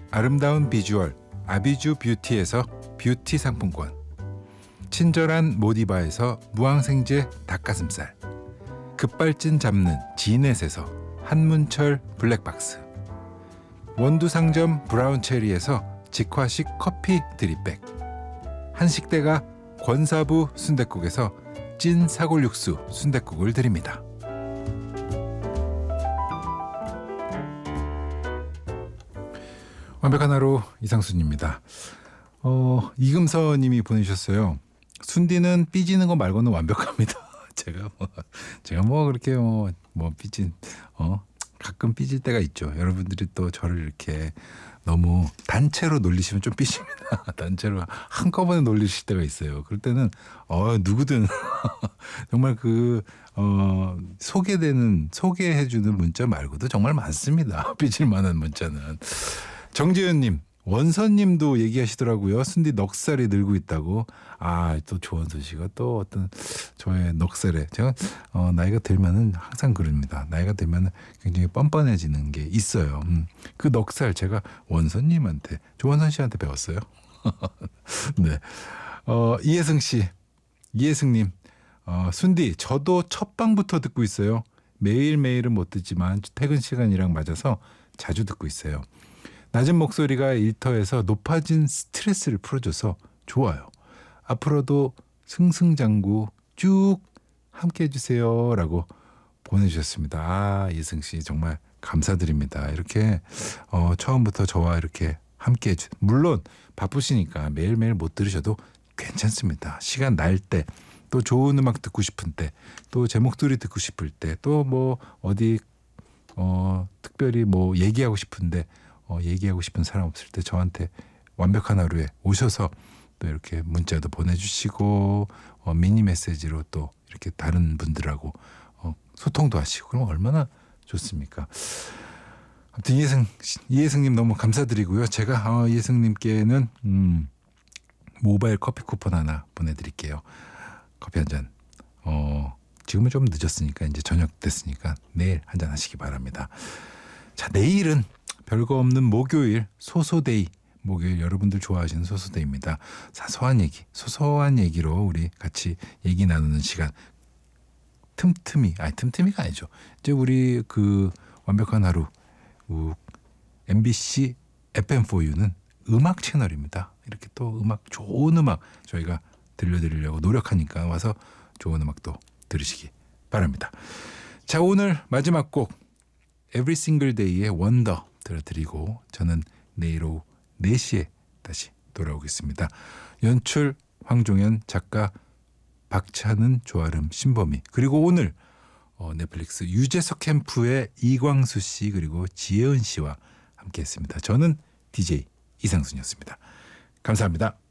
아름다운 비주얼 아비주 뷰티에서 뷰티 상품권, 친절한 모디바에서 무항생제 닭가슴살, 급발진 잡는 지넷에서 한문철 블랙박스, 원두상점 브라운체리에서 직화식 커피 드립백, 한식대가 권사부 순댓국에서 찐 사골육수 순댓국을 드립니다. 완벽한 하루 이상순입니다. 이금서님이 보내주셨어요. 순디는 삐지는 거 말고는 완벽합니다. 제가 뭐 그렇게 삐진 가끔 삐질 때가 있죠. 여러분들이 또 저를 이렇게 너무 단체로 놀리시면 좀 삐집니다. 단체로 한꺼번에 놀리실 때가 있어요. 그럴 때는 누구든 정말 소개해주는 문자 말고도 정말 많습니다. 삐질 만한 문자는. 정재현님, 원선님도 얘기하시더라고요. 순디 넉살이 늘고 있다고. 또 조원선 씨가 또 어떤 저의 넉살에, 제가 나이가 들면은 항상 그럽니다. 나이가 들면은 굉장히 뻔뻔해지는 게 있어요. 그 넉살 제가 원선님한테, 조원선 씨한테 배웠어요. 네. 이혜승님, 순디 저도 첫 방부터 듣고 있어요. 매일매일은 못 듣지만 퇴근 시간이랑 맞아서 자주 듣고 있어요. 낮은 목소리가 일터에서 높아진 스트레스를 풀어줘서 좋아요. 앞으로도 승승장구 쭉 함께 해주세요 라고 보내주셨습니다. 이승씨 정말 감사드립니다. 이렇게 처음부터 저와 이렇게 함께 물론 바쁘시니까 매일매일 못 들으셔도 괜찮습니다. 시간 날 때, 또 좋은 음악 듣고 싶은 때, 또 제 목소리 듣고 싶을 때, 또 어디 특별히 얘기하고 싶은데 얘기하고 싶은 사람 없을 때 저한테 완벽한 하루에 오셔서 또 이렇게 문자도 보내주시고 미니 메시지로 또 이렇게 다른 분들하고 소통도 하시고, 그럼 얼마나 좋습니까? 아무튼 이혜승님 너무 감사드리고요. 제가 이혜승님께는 모바일 커피 쿠폰 하나 보내드릴게요. 커피 한 잔. 지금은 좀 늦었으니까, 이제 저녁 됐으니까 내일 한 잔 하시기 바랍니다. 자, 내일은 별거 없는 목요일, 소소데이. 목요일 여러분들 좋아하시는 소소데이입니다. 사소한 얘기, 소소한 얘기로 우리 같이 얘기 나누는 시간. 틈틈이가 아니죠. 이제 우리 완벽한 하루 MBC FM4U는 음악 채널입니다. 이렇게 또 좋은 음악 저희가 들려드리려고 노력하니까 와서 좋은 음악도 들으시기 바랍니다. 자, 오늘 마지막 곡 Every Single Day의 Wonder 들려드리고 저는 내일 오후 4시에 다시 돌아오겠습니다. 연출 황종현, 작가 박찬은, 조아름, 신범희, 그리고 오늘 넷플릭스 유재석 캠프의 이광수 씨 그리고 지혜은 씨와 함께했습니다. 저는 DJ 이상순이었습니다. 감사합니다.